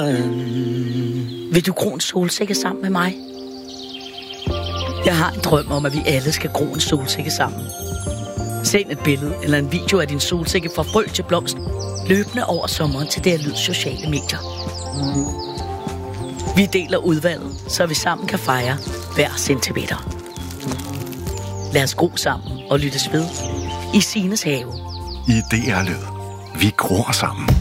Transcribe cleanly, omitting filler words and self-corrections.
Vil du gro en solsikke sammen med mig? Jeg har en drøm om, at vi alle skal gro en solsikke sammen. Send et billede eller en video af din solsikke fra frø til blomst, løbende over sommeren til det her lyd sociale medier. Vi deler udvalget, så vi sammen kan fejre hver centimeter. Lad os gro sammen og lyttes ved i Sines have. I DR Lyd. Vi gror sammen.